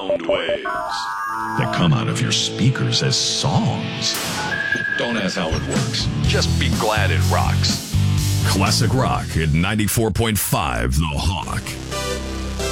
sound waves that come out of your speakers as songs. Don't ask how it works. Just be glad it rocks. Classic rock at 94.5 The Hawk.